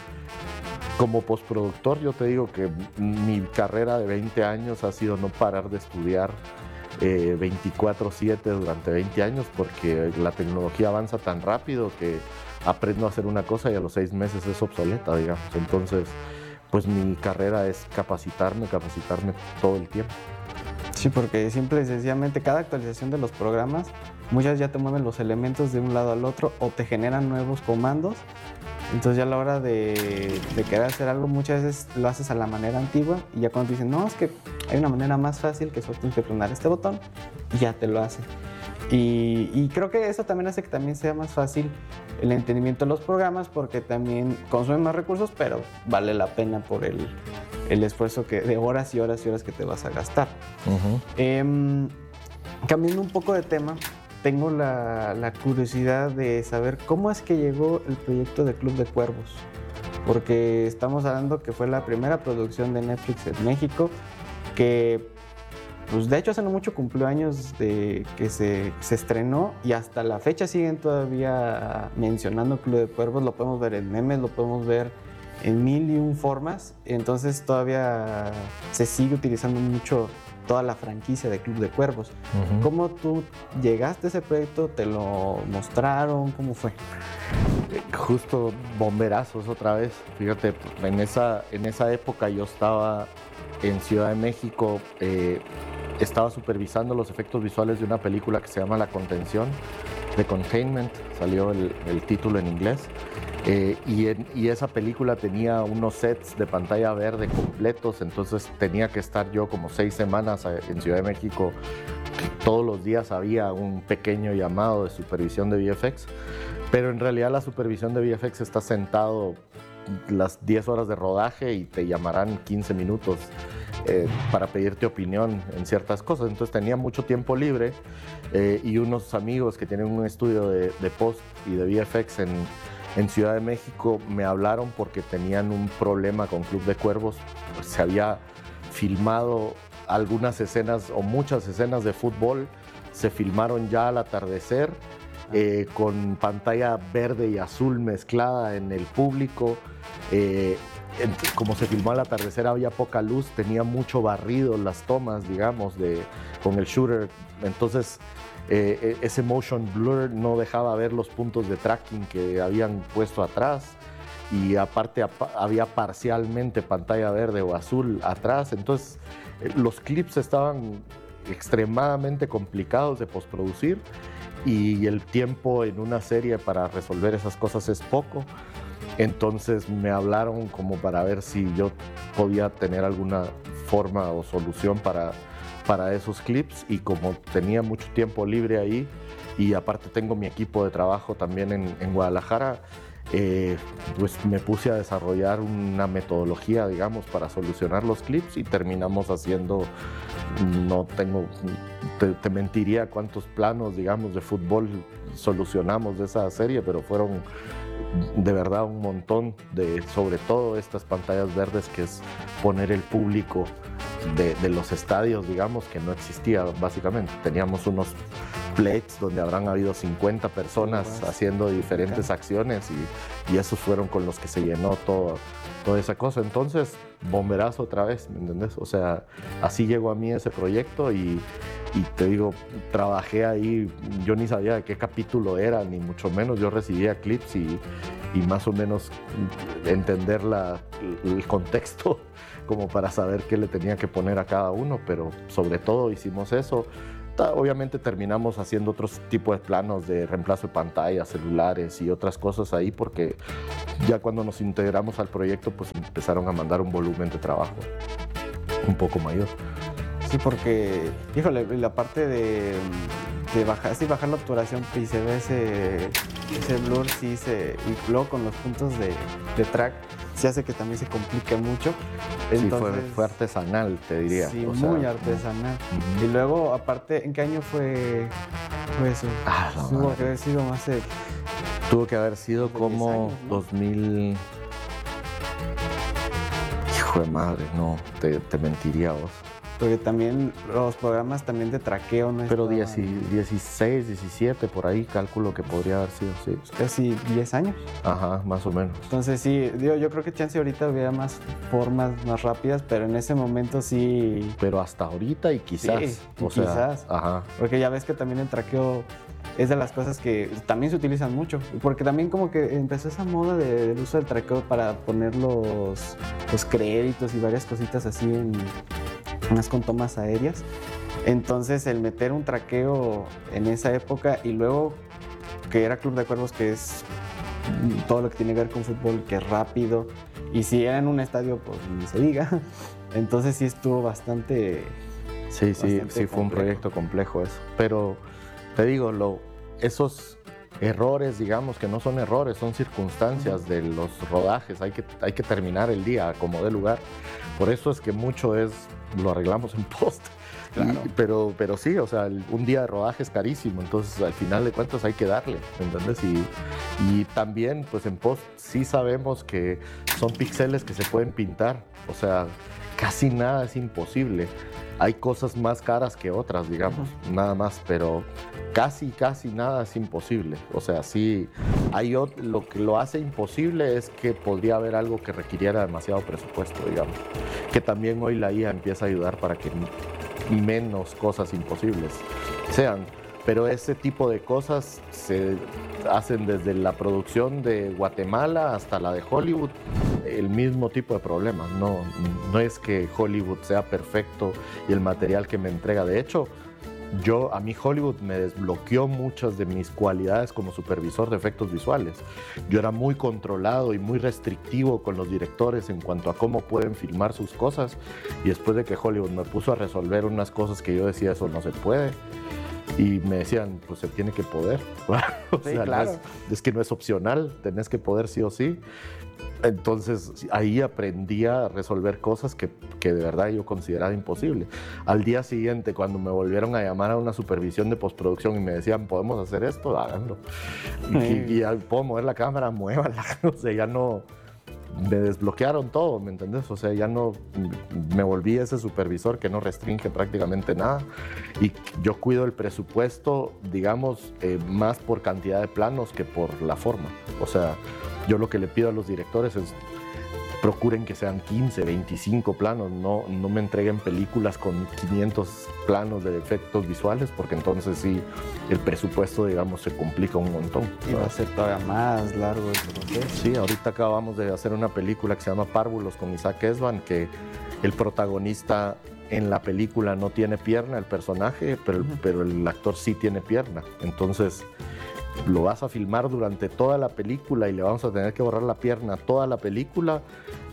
como postproductor yo te digo que mi carrera de veinte años ha sido no parar de estudiar eh, veinticuatro siete durante veinte años porque la tecnología avanza tan rápido que aprendo a hacer una cosa y a los seis meses es obsoleta, digamos. Entonces, pues mi carrera es capacitarme, capacitarme todo el tiempo. Sí, porque simple y sencillamente cada actualización de los programas, muchas ya te mueven los elementos de un lado al otro o te generan nuevos comandos. Entonces ya a la hora de, de querer hacer algo, muchas veces lo haces a la manera antigua y ya cuando te dicen, no, es que hay una manera más fácil que solo tienes que presionar este botón y ya te lo hace. Y, y creo que eso también hace que también sea más fácil el entendimiento de los programas porque también consumen más recursos, pero vale la pena por el, el esfuerzo que, de horas y horas y horas que te vas a gastar. Uh-huh. eh, cambiando un poco de tema, tengo la, la curiosidad de saber cómo es que llegó el proyecto de Club de Cuervos, porque estamos hablando que fue la primera producción de Netflix en México, que pues de hecho hace no mucho cumplió años de que se, se estrenó y hasta la fecha siguen todavía mencionando Club de Cuervos, lo podemos ver en memes, lo podemos ver en mil y un formas, entonces todavía se sigue utilizando mucho toda la franquicia de Club de Cuervos. Uh-huh. ¿Cómo tú llegaste a ese proyecto? ¿Te lo mostraron? ¿Cómo fue? Justo bomberazos otra vez. Fíjate, en esa, en esa época yo estaba en Ciudad de México, eh, estaba supervisando los efectos visuales de una película que se llama La Contención, The Containment, salió el, el título en inglés. Eh, y, en, y esa película tenía unos sets de pantalla verde completos, entonces tenía que estar yo como seis semanas en Ciudad de México. Todos los días había un pequeño llamado de supervisión de V F X, pero en realidad la supervisión de V F X está sentado las diez horas de rodaje y te llamarán quince minutos eh, para pedirte opinión en ciertas cosas. Entonces tenía mucho tiempo libre eh, y unos amigos que tienen un estudio de, de post y de V F X en En Ciudad de México me hablaron porque tenían un problema con Club de Cuervos. Se había filmado algunas escenas o muchas escenas de fútbol, se filmaron ya al atardecer, eh, con pantalla verde y azul mezclada en el público. Eh, como se filmó al atardecer había poca luz, tenía mucho barrido las tomas, digamos, de, con el shooter. Entonces, Eh, ese motion blur no dejaba ver los puntos de tracking que habían puesto atrás y aparte había parcialmente pantalla verde o azul atrás, entonces eh, los clips estaban extremadamente complicados de postproducir y el tiempo en una serie para resolver esas cosas es poco. Entonces me hablaron como para ver si yo podía tener alguna forma o solución para para esos clips y como tenía mucho tiempo libre ahí y aparte tengo mi equipo de trabajo también en, en Guadalajara, eh, pues me puse a desarrollar una metodología, digamos, para solucionar los clips y terminamos haciendo, no tengo, te, te mentiría cuántos planos, digamos, de fútbol solucionamos de esa serie, pero fueron de verdad un montón, de, sobre todo estas pantallas verdes, que es poner el público de, de los estadios, digamos, que no existía básicamente. Teníamos unos plates donde habrán habido cincuenta personas sí, haciendo diferentes okay. acciones y, y esos fueron con los que se llenó todo, toda esa cosa. Entonces, bomberazo otra vez, ¿me entendés? O sea, así llegó a mí ese proyecto y, y te digo, trabajé ahí, yo ni sabía de qué capítulo era, ni mucho menos, yo recibía clips y, y más o menos entender la, el contexto como para saber qué le tenía que poner a cada uno, pero sobre todo hicimos eso. Obviamente terminamos haciendo otros tipos de planos de reemplazo de pantallas, celulares y otras cosas ahí, porque ya cuando nos integramos al proyecto, pues empezaron a mandar un volumen de trabajo un poco mayor. Sí, porque, híjole, la parte de, de bajar, sí, bajar la obturación y se ve ese, ese blur, sí, se, y luego con los puntos de, de track, sí hace que también se complique mucho. Entonces, sí, fue, fue artesanal, te diría. Sí, o muy sea, artesanal. Uh-huh. Y luego, aparte, ¿en qué año fue, fue eso? Ah, no, Tuvo que haber sido más de... Tuvo que haber sido como años, ¿no? dos mil... Hijo de madre, no, te, te mentiría vos. Porque también los programas también de traqueo no Pero estaban... dieciséis, diecisiete, por ahí calculo que podría haber sido, sí. Casi diez años. Ajá, más o menos. Entonces sí, yo, yo creo que chance ahorita hubiera más formas más rápidas, pero en ese momento sí... Pero hasta ahorita y quizás. Sí, y o sea, quizás. Ajá. Porque ya ves que también el traqueo es de las cosas que también se utilizan mucho. Porque también como que empezó esa moda de, del uso del traqueo para poner los, los créditos y varias cositas así en... más con tomas aéreas. Entonces el meter un traqueo en esa época y luego que era Club de Cuervos, que es todo lo que tiene que ver con fútbol, que es rápido, y si era en un estadio, pues ni se diga. Entonces sí estuvo bastante... Sí, sí, bastante sí fue un complejo. proyecto complejo eso. Pero te digo, lo, esos errores, digamos, que no son errores, son circunstancias de los rodajes. Hay que, hay que terminar el día como de lugar. Por eso es que mucho es... lo arreglamos en post. Claro. Y, pero, pero sí, o sea, el, un día de rodaje es carísimo, entonces al final de cuentas hay que darle, ¿entendés? Y, y también, pues en post sí sabemos que son píxeles que se pueden pintar, o sea, casi nada es imposible. Hay cosas más caras que otras, digamos, uh-huh. nada más, pero casi, casi nada es imposible. O sea, sí, hay ot- lo que lo hace imposible es que podría haber algo que requiriera demasiado presupuesto, digamos. Que también hoy la I A empieza a ayudar para que menos cosas imposibles sean. Pero ese tipo de cosas se hacen desde la producción de Guatemala hasta la de Hollywood, el mismo tipo de problemas. No, no es que Hollywood sea perfecto y el material que me entrega. De hecho, yo, a mí Hollywood me desbloqueó muchas de mis cualidades como supervisor de efectos visuales. Yo era muy controlado y muy restrictivo con los directores en cuanto a cómo pueden filmar sus cosas. Y después de que Hollywood me puso a resolver unas cosas que yo decía, eso no se puede, y me decían, pues se tiene que poder. o Sí, sea, claro. no es, es que no es opcional, tenés que poder sí o sí. Entonces ahí aprendí a resolver cosas que, que de verdad yo consideraba imposible. Al día siguiente, cuando me volvieron a llamar a una supervisión de postproducción y me decían, ¿podemos hacer esto? Háganlo. Y, y, y, y puedo mover la cámara, muévala. O sea, ya no... me desbloquearon todo, ¿me entendés? O sea, ya no me volví ese supervisor que no restringe prácticamente nada y yo cuido el presupuesto, digamos, eh, más por cantidad de planos que por la forma. O sea, yo lo que le pido a los directores es procuren que sean quince, veinticinco planos, no, no me entreguen películas con quinientos planos de efectos visuales, porque entonces sí, el presupuesto, digamos, se complica un montón. Y va a ser todavía más largo el proceso. Sí, ahorita acabamos de hacer una película que se llama Párvulos con Isaac Esban, que el protagonista en la película no tiene pierna, el personaje, pero, uh-huh. pero el actor sí tiene pierna. Entonces lo vas a filmar durante toda la película y le vamos a tener que borrar la pierna toda la película.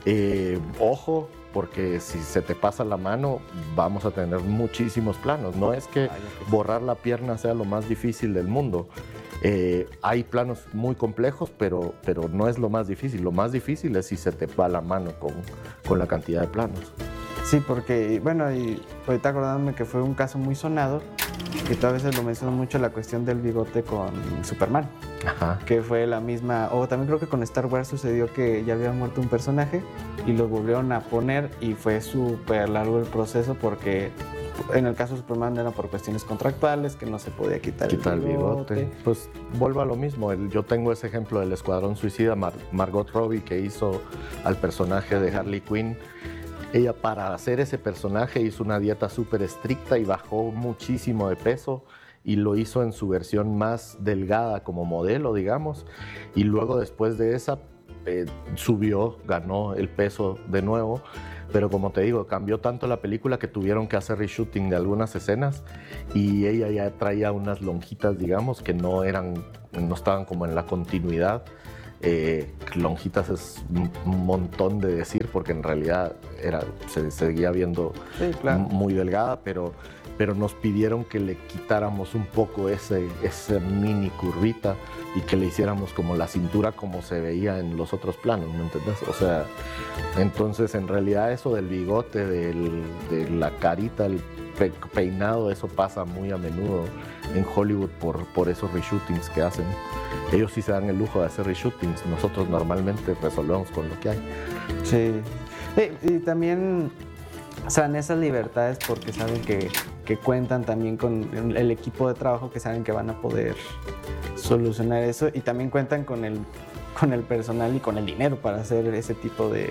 Eh, ojo, porque si se te pasa la mano vamos a tener muchísimos planos. No es que borrar la pierna sea lo más difícil del mundo, Eh, hay planos muy complejos, pero, pero no es lo más difícil. Lo más difícil es si se te va la mano con, con la cantidad de planos. Sí, porque, bueno, y ahorita acordándome que fue un caso muy sonado, y tú a veces lo mencionas mucho, la cuestión del bigote con Superman. Ajá. Que fue la misma, o también creo que con Star Wars sucedió que ya había muerto un personaje y lo volvieron a poner y fue súper largo el proceso porque en el caso de Superman era por cuestiones contractuales, que no se podía quitar, quitar el bigote. el bigote. Pues vuelvo a lo mismo, el, yo tengo ese ejemplo del Escuadrón Suicida, Mar, Margot Robbie, que hizo al personaje de Harley Quinn. Ella, para hacer ese personaje, hizo una dieta súper estricta y bajó muchísimo de peso, y lo hizo en su versión más delgada como modelo, digamos, y luego después de esa eh, subió, ganó el peso de nuevo, pero como te digo, cambió tanto la película que tuvieron que hacer reshooting de algunas escenas y ella ya traía unas lonjitas, digamos, que no eran, no estaban como en la continuidad. Eh, lonjitas es un montón de decir porque en realidad era, se seguía viendo sí, claro. muy delgada, pero, pero nos pidieron que le quitáramos un poco ese, esa mini curvita y que le hiciéramos como la cintura como se veía en los otros planos, ¿me entendés? O sea, entonces en realidad eso del bigote, del, de la carita, el pe peinado, eso pasa muy a menudo en Hollywood por, por esos reshootings que hacen. Ellos sí se dan el lujo de hacer reshootings, nosotros normalmente resolvemos con lo que hay. Sí, y, y también o sea, en esas libertades porque saben que, que cuentan también con el equipo de trabajo, que saben que van a poder solucionar eso, y también cuentan con el, con el personal y con el dinero para hacer ese tipo de,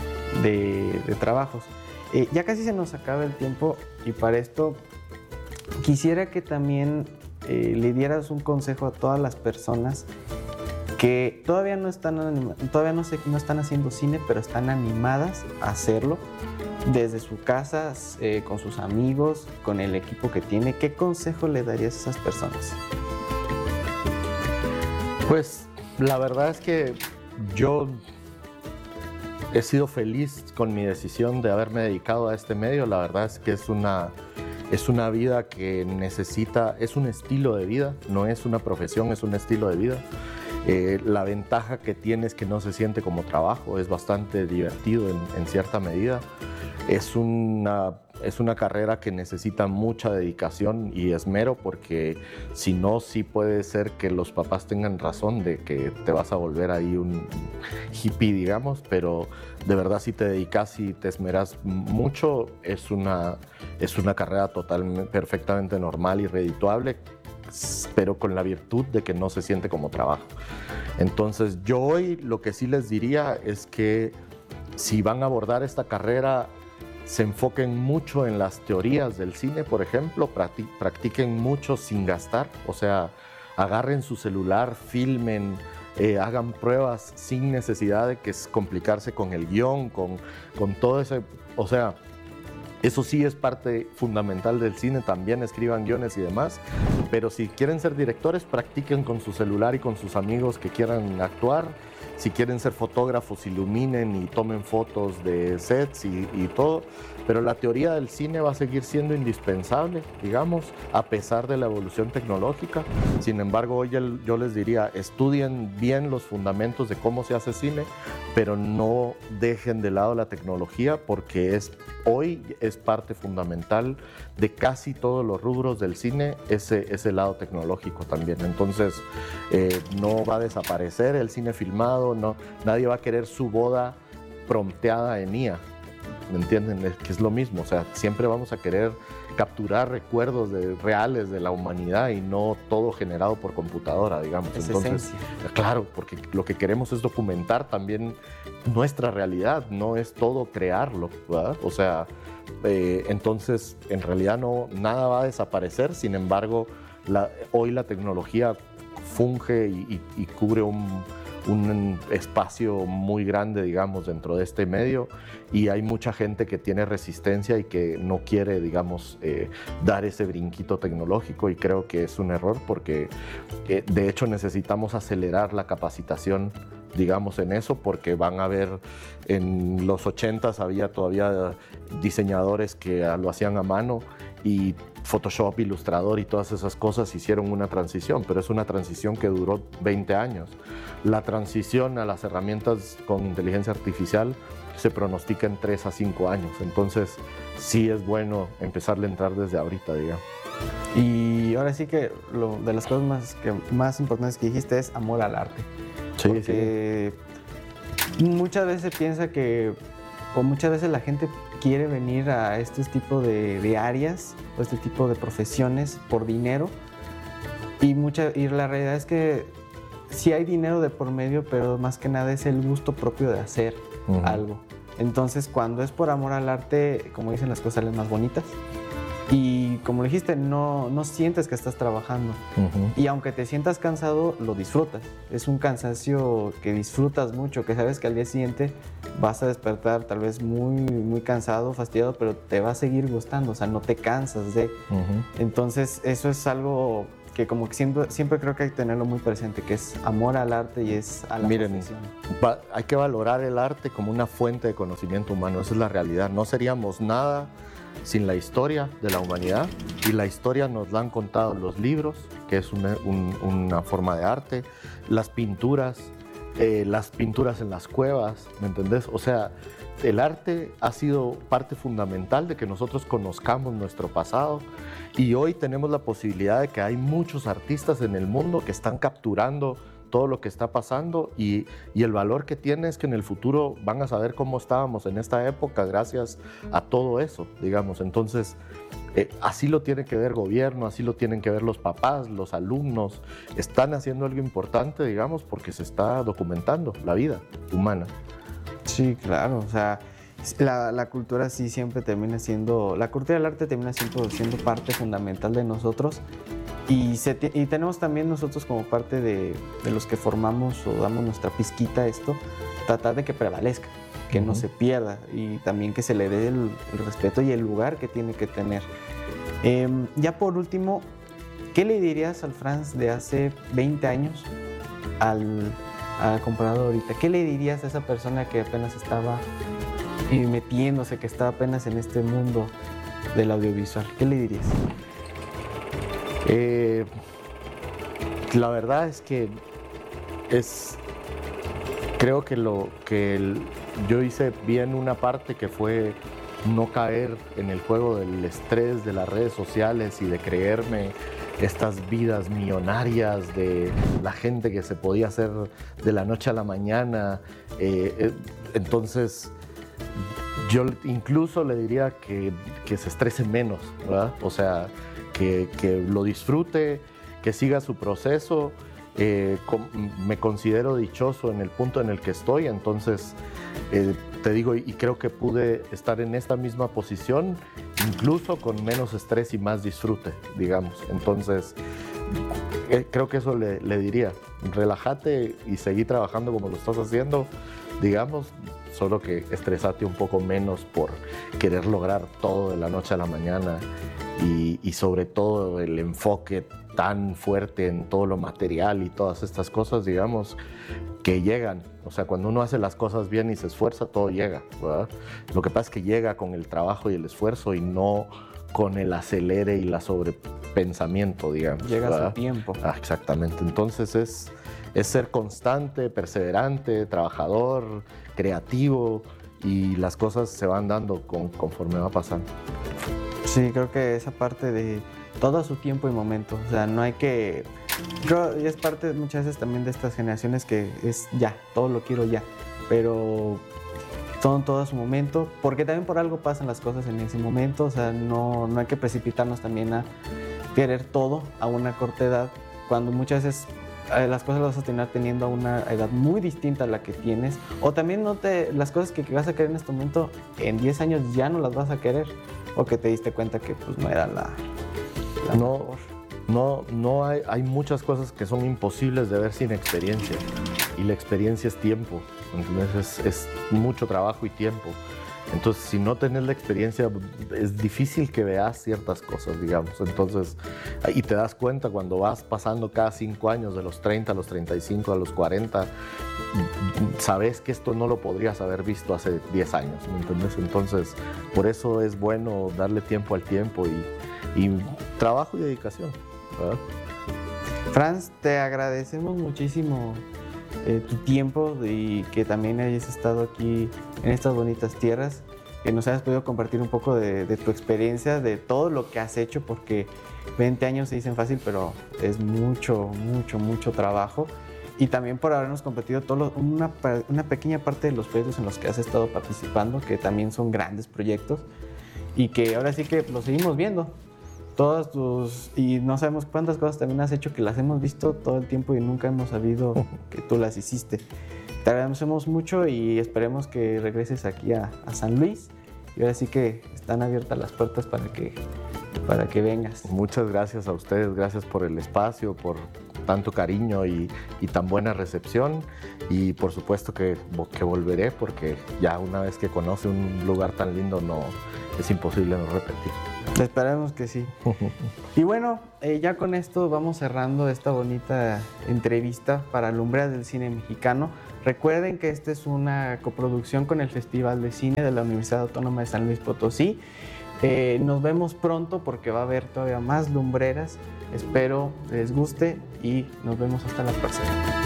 de, de trabajos. Eh, ya casi se nos acaba el tiempo y para esto quisiera que también eh, le dieras un consejo a todas las personas que todavía no están, anima, todavía no, se, no están haciendo cine, pero están animadas a hacerlo desde su casa, eh, con sus amigos, con el equipo que tiene. ¿Qué consejo le darías a esas personas? Pues la verdad es que yo he sido feliz con mi decisión de haberme dedicado a este medio. La verdad es que es una, es una vida que necesita, es un estilo de vida, no es una profesión, es un estilo de vida. Eh, la ventaja que tiene es que no se siente como trabajo, es bastante divertido en, en cierta medida. Es una, es una carrera que necesita mucha dedicación y esmero, porque si no, sí puede ser que los papás tengan razón de que te vas a volver ahí un hippie, digamos, pero de verdad si te dedicas y te esmeras mucho, es una, es una carrera totalmente, perfectamente normal y redituable, pero con la virtud de que no se siente como trabajo. Entonces yo hoy lo que sí les diría es que si van a abordar esta carrera, se enfoquen mucho en las teorías del cine, por ejemplo, practiquen mucho sin gastar, o sea, agarren su celular, filmen, eh, hagan pruebas sin necesidad de que es complicarse con el guión, con, con todo ese, o sea, eso sí es parte fundamental del cine, también escriban guiones y demás, pero si quieren ser directores, practiquen con su celular y con sus amigos que quieran actuar. Si quieren ser fotógrafos, iluminen y tomen fotos de sets y, y todo, pero la teoría del cine va a seguir siendo indispensable, digamos, a pesar de la evolución tecnológica. Sin embargo, hoy el, yo les diría, estudien bien los fundamentos de cómo se hace cine, pero no dejen de lado la tecnología, porque es, hoy es parte fundamental de casi todos los rubros del cine, ese, ese lado tecnológico también. Entonces, eh, no va a desaparecer el cine filmado, no, nadie va a querer su boda prompteada en I A, ¿me entienden? Es que es lo mismo, o sea, siempre vamos a querer capturar recuerdos de, reales de la humanidad y no todo generado por computadora, digamos. Es Entonces, esencia. claro, porque lo que queremos es documentar también nuestra realidad, no es todo crearlo, ¿verdad? O sea, eh, entonces, en realidad no, nada va a desaparecer, sin embargo, la, hoy la tecnología funge y, y, y cubre un, un espacio muy grande, digamos, dentro de este medio, y hay mucha gente que tiene resistencia y que no quiere, digamos, eh, dar ese brinquito tecnológico, y creo que es un error porque, eh, de hecho, necesitamos acelerar la capacitación, digamos, en eso, porque van a ver, en los ochentas había todavía diseñadores que lo hacían a mano y Photoshop, Illustrator y todas esas cosas hicieron una transición, pero es una transición que duró veinte años. La transición a las herramientas con inteligencia artificial se pronostica en tres a cinco años, entonces sí es bueno empezarle a entrar desde ahorita, digamos. Y ahora sí que lo, de las cosas más, que, más importantes que dijiste es amor al arte. Sí, porque sí. Muchas veces se piensa que, o muchas veces la gente quiere venir a este tipo de, de áreas o este tipo de profesiones por dinero, y, mucha, y la realidad es que sí hay dinero de por medio, pero más que nada es el gusto propio de hacer uh-huh. algo. Entonces, cuando es por amor al arte, como dicen, las cosas salen más bonitas. Y como dijiste, no, no sientes que estás trabajando. Uh-huh. Y aunque te sientas cansado, lo disfrutas. Es un cansancio que disfrutas mucho, que sabes que al día siguiente vas a despertar tal vez muy, muy cansado, fastidiado, pero te va a seguir gustando, o sea, no te cansas de... Uh-huh. Entonces, eso es algo que como que siempre, siempre creo que hay que tenerlo muy presente, que es amor al arte y es a la Miren, profesión. Va, hay que valorar el arte como una fuente de conocimiento humano, esa es la realidad. No seríamos nada sin la historia de la humanidad, y la historia nos la han contado los libros, que es una, un, una forma de arte, las pinturas, eh, las pinturas en las cuevas, ¿me entendés? O sea, el arte ha sido parte fundamental de que nosotros conozcamos nuestro pasado, y hoy tenemos la posibilidad de que hay muchos artistas en el mundo que están capturando todo lo que está pasando, y, y el valor que tiene es que en el futuro van a saber cómo estábamos en esta época gracias a todo eso, digamos. Entonces, eh, así lo tiene que ver el gobierno, así lo tienen que ver los papás, los alumnos. Están haciendo algo importante, digamos, porque se está documentando la vida humana. Sí, claro, o sea, la, la cultura sí siempre termina siendo, la cultura del arte termina siendo, siendo parte fundamental de nosotros. Y, se, y tenemos también nosotros como parte de, de los que formamos o damos nuestra pizquita a esto, tratar de que prevalezca, que uh-huh. no se pierda, y también que se le dé el, el respeto y el lugar que tiene que tener. Eh, ya por último, ¿qué le dirías al Franz de hace veinte años al, al comprador ahorita? ¿Qué le dirías a esa persona que apenas estaba eh, metiéndose, que estaba apenas en este mundo del audiovisual? ¿Qué le dirías? Eh, la verdad es que es, creo que lo que el, yo hice bien una parte, que fue no caer en el juego del estrés de las redes sociales y de creerme estas vidas millonarias de la gente que se podía hacer de la noche a la mañana. Eh, entonces, yo incluso le diría que, que se estrese menos, ¿verdad? O sea, Que, que lo disfrute, que siga su proceso. Eh, com, me considero dichoso en el punto en el que estoy, entonces eh, te digo, y creo que pude estar en esta misma posición, incluso con menos estrés y más disfrute, digamos. Entonces, eh, creo que eso le, le diría, relájate y seguí trabajando como lo estás haciendo, digamos, solo que estresate un poco menos por querer lograr todo de la noche a la mañana. Y, y sobre todo el enfoque tan fuerte en todo lo material y todas estas cosas, digamos, que llegan. O sea, cuando uno hace las cosas bien y se esfuerza, todo llega, ¿verdad? Lo que pasa es que llega con el trabajo y el esfuerzo, y no con el acelere y la sobrepensamiento, digamos. Llega a su tiempo. Ah, exactamente. Entonces es, es ser constante, perseverante, trabajador, creativo, y las cosas se van dando con, conforme va pasando. Sí, creo que esa parte de todo a su tiempo y momento, o sea, no hay que... Creo, y es parte muchas veces también de estas generaciones que es ya, todo lo quiero ya, pero todo, todo a su momento, porque también por algo pasan las cosas en ese momento, o sea, no, no hay que precipitarnos también a querer todo a una corta edad, cuando muchas veces eh, las cosas las vas a terminar teniendo a una edad muy distinta a la que tienes, o también no te, las cosas que, que vas a querer en este momento, en diez años ya no las vas a querer, o que te diste cuenta que pues no era la, la no, mejor. No, no hay, hay muchas cosas que son imposibles de ver sin experiencia, y la experiencia es tiempo, ¿entendés? Es, es mucho trabajo y tiempo. Entonces, si no tenés la experiencia, es difícil que veas ciertas cosas, digamos. Entonces, y te das cuenta cuando vas pasando cada cinco años, de los treinta a los treinta y cinco a los cuarenta, sabes que esto no lo podrías haber visto hace diez años, ¿me entendés? Entonces, por eso es bueno darle tiempo al tiempo y, y trabajo y dedicación, ¿verdad? Franz, te agradecemos muchísimo eh, tu tiempo y que también hayas estado aquí en estas bonitas tierras, que nos hayas podido compartir un poco de, de tu experiencia, de todo lo que has hecho, porque veinte años se dicen fácil, pero es mucho, mucho, mucho trabajo. Y también por habernos compartido todo lo, una, una pequeña parte de los proyectos en los que has estado participando, que también son grandes proyectos y que ahora sí que los seguimos viendo. Todas tus, y no sabemos cuántas cosas también has hecho que las hemos visto todo el tiempo y nunca hemos sabido que tú las hiciste. Te agradecemos mucho y esperemos que regreses aquí a, a San Luis. Y ahora sí que están abiertas las puertas para que, para que vengas. Muchas gracias a ustedes, gracias por el espacio, por tanto cariño y, y tan buena recepción. Y por supuesto que, que volveré, porque ya una vez que conoce un lugar tan lindo, no, es imposible no repetir. Esperemos que sí. Y bueno, eh, ya con esto vamos cerrando esta bonita entrevista para Lumbreras del Cine Mexicano. Recuerden que esta es una coproducción con el Festival de Cine de la Universidad Autónoma de San Luis Potosí. Eh, nos vemos pronto porque va a haber todavía más lumbreras. Espero les guste y nos vemos hasta la próxima.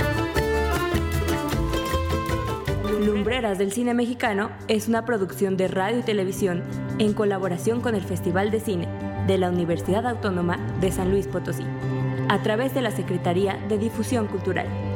Lumbreras del Cine Mexicano es una producción de radio y televisión en colaboración con el Festival de Cine de la Universidad Autónoma de San Luis Potosí, a través de la Secretaría de Difusión Cultural.